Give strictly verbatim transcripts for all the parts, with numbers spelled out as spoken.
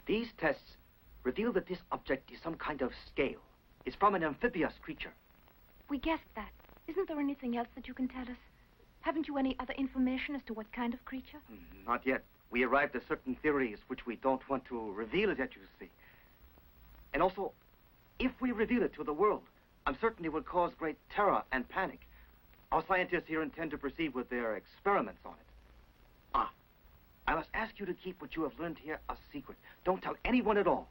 These tests reveal that this object is some kind of scale. It's from an amphibious creature. We guessed that. Isn't there anything else that you can tell us? Haven't you any other information as to what kind of creature? Mm, not yet. We arrived at certain theories which we don't want to reveal as yet, you see. And also, if we reveal it to the world, I'm certain it will cause great terror and panic. Our scientists here intend to proceed with their experiments on it. Ah, I must ask you to keep what you have learned here a secret. Don't tell anyone at all.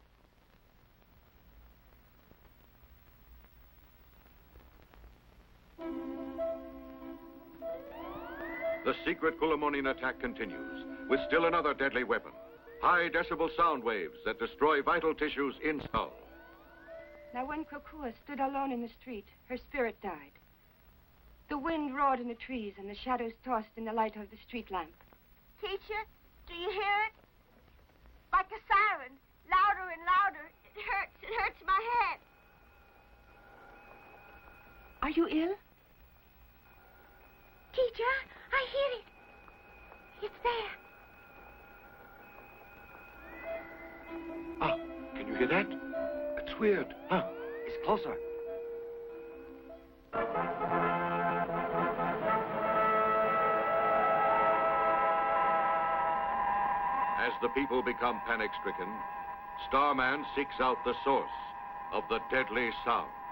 The secret Gulamonin attack continues, with still another deadly weapon. High decibel sound waves that destroy vital tissues in skull. Now when Kokua stood alone in the street, her spirit died. The wind roared in the trees and the shadows tossed in the light of the street lamp. Teacher, do you hear it? Like a siren, louder and louder. It hurts, it hurts my head. Are you ill? Teacher, I hear it. It's there. Ah, can you hear that? It's weird. Huh? It's closer. As the people become panic-stricken, Starman seeks out the source of the deadly sound.